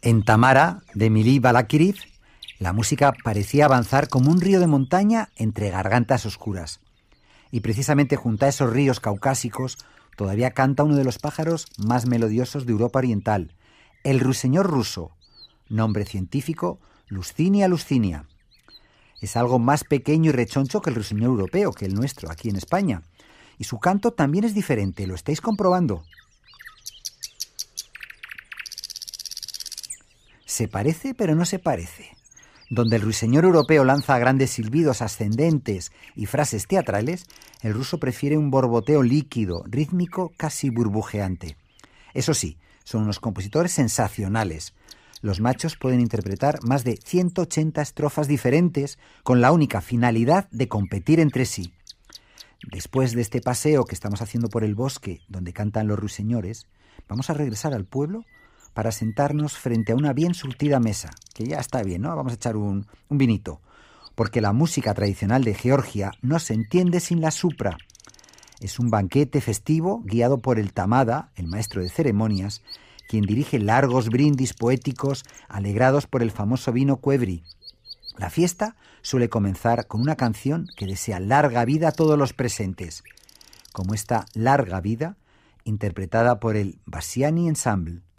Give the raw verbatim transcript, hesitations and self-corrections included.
En Tamara, de Emily Balakirev, la música parecía avanzar como un río de montaña entre gargantas oscuras. Y precisamente junto a esos ríos caucásicos todavía canta uno de los pájaros más melodiosos de Europa Oriental, el ruiseñor ruso, nombre científico Luscinia luscinia. Es algo más pequeño y rechoncho que el ruiseñor europeo, que el nuestro, aquí en España. Y su canto también es diferente, lo estáis comprobando. Se parece, pero no se parece. Donde el ruiseñor europeo lanza grandes silbidos ascendentes y frases teatrales, el ruso prefiere un borboteo líquido, rítmico, casi burbujeante. Eso sí, son unos compositores sensacionales. Los machos pueden interpretar más de ciento ochenta estrofas diferentes con la única finalidad de competir entre sí. Después de este paseo que estamos haciendo por el bosque donde cantan los ruiseñores, vamos a regresar al pueblo para sentarnos frente a una bien surtida mesa, que ya está bien, ¿no? Vamos a echar un, un vinito, porque la música tradicional de Georgia no se entiende sin la supra. Es un banquete festivo guiado por el tamada, el maestro de ceremonias, quien dirige largos brindis poéticos alegrados por el famoso vino Qvevri. La fiesta suele comenzar con una canción que desea larga vida a todos los presentes, como esta larga vida interpretada por el Bassiani Ensemble.